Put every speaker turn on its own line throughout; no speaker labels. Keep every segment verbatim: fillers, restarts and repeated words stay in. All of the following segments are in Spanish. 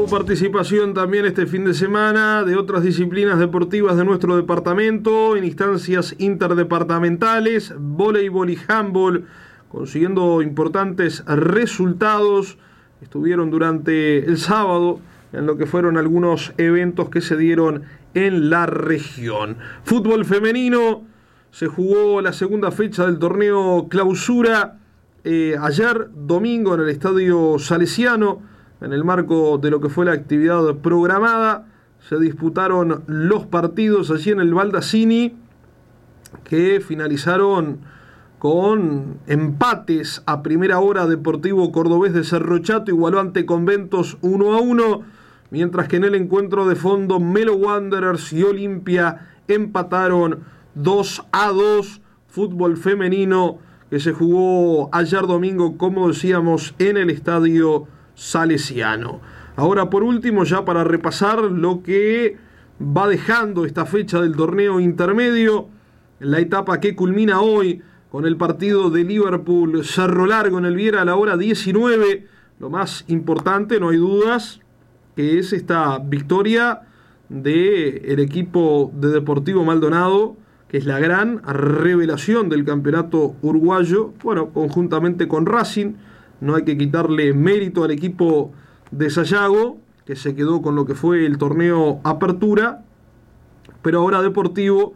Hubo participación también este fin de semana de otras disciplinas deportivas de nuestro departamento en instancias interdepartamentales, voleibol y handball, consiguiendo importantes resultados. Estuvieron durante el sábado en lo que fueron algunos eventos que se dieron en la región. Fútbol femenino, se jugó la segunda fecha del torneo Clausura eh, ayer domingo en el Estadio Salesiano, en el marco de lo que fue la actividad programada. Se disputaron los partidos allí en el Baldassini, que finalizaron con empates a primera hora. Deportivo Cordobés de Cerro Chato igualó ante Conventos uno a uno, mientras que en el encuentro de fondo Melo Wanderers y Olimpia empataron dos a dos. Fútbol femenino que se jugó ayer domingo, como decíamos, en el Estadio Salesiano. Ahora, por último, ya para repasar lo que va dejando esta fecha del torneo intermedio, la etapa que culmina hoy con el partido de Liverpool Cerro Largo en el Viera a la hora diecinueve. Lo más importante, no hay dudas, que es esta victoria del equipo de Deportivo Maldonado, que es la gran revelación del campeonato uruguayo, bueno, conjuntamente con Racing. No hay que quitarle mérito al equipo de Sayago, que se quedó con lo que fue el torneo Apertura, pero ahora Deportivo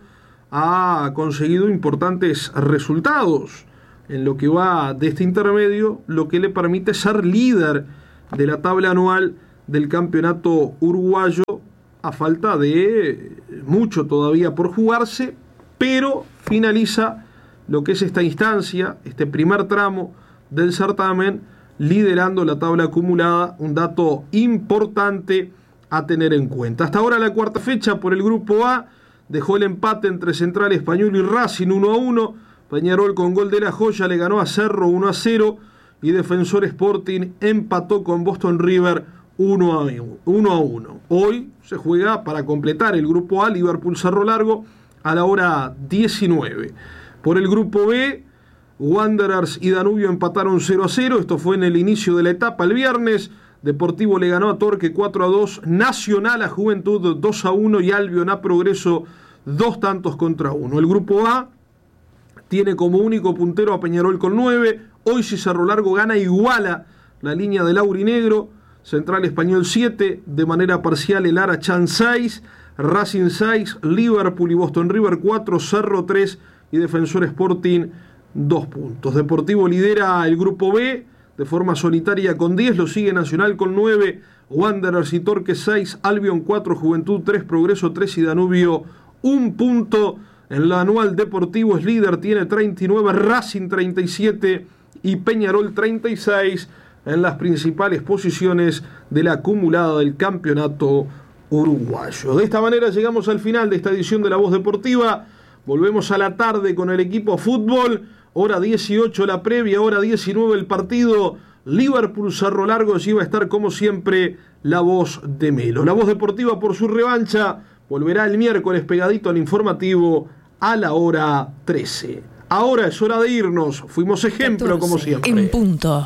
ha conseguido importantes resultados en lo que va de este intermedio, lo que le permite ser líder de la tabla anual del campeonato uruguayo, a falta de mucho todavía por jugarse, pero finaliza lo que es esta instancia, este primer tramo del certamen, liderando la tabla acumulada, un dato importante a tener en cuenta. Hasta ahora la cuarta fecha por el grupo A dejó el empate entre Central Español y Racing uno a uno, Peñarol con gol de La Joya le ganó a Cerro uno a cero y Defensor Sporting empató con Boston River uno a uno. Hoy se juega para completar el grupo A, Liverpool Cerro Largo a la hora diecinueve. Por el grupo B, Wanderers y Danubio empataron cero a cero. Esto fue en el inicio de la etapa el viernes. Deportivo le ganó a Torque cuatro a dos. Nacional a Juventud dos a uno. Y Albion a Progreso dos tantos contra uno. El grupo A tiene como único puntero a Peñarol con nueve. Hoy si Cerro Largo gana, iguala la línea del aurinegro. Central Español siete. De manera parcial el Arachan seis. Racing seis. Liverpool y Boston River cuatro. Cerro tres. Y Defensor Sporting dos puntos. Deportivo lidera el grupo B de forma solitaria con diez, lo sigue Nacional con nueve, Wanderers y Torque seis, Albion cuatro, Juventud tres, Progreso tres y Danubio un punto. En la anual Deportivo es líder, tiene treinta y nueve, Racing treinta y siete y Peñarol treinta y seis en las principales posiciones de la acumulada del campeonato uruguayo. De esta manera llegamos al final de esta edición de La Voz Deportiva. Volvemos a la tarde con el equipo fútbol. Hora dieciocho la previa, hora diecinueve el partido. Liverpool Cerro Largo, allí va a estar como siempre la voz de Melo. La Voz Deportiva por su revancha volverá el miércoles pegadito al informativo a la hora trece. Ahora es hora de irnos. Fuimos ejemplo como siempre.
En punto.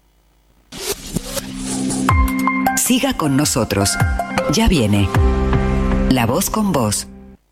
Siga con nosotros. Ya viene La Voz con Vos.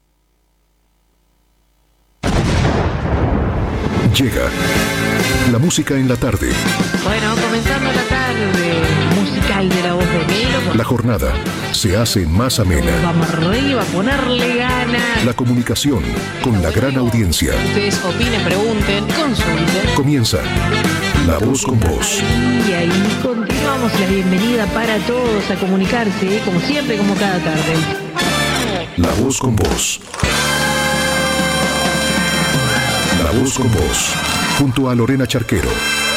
Llega la música en la tarde.
Bueno, comenzando la tarde musical de La Voz de Melo.
La jornada se hace más amena.
Vamos arriba, a ponerle ganas.
La comunicación con la gran audiencia.
Ustedes opinen, pregunten, consulten.
Comienza La Voz con Vos.
Y ahí continuamos la bienvenida para todos a comunicarse, como siempre, como cada tarde.
La Voz con Vos. La Voz con Vos, junto a Lorena Charquero.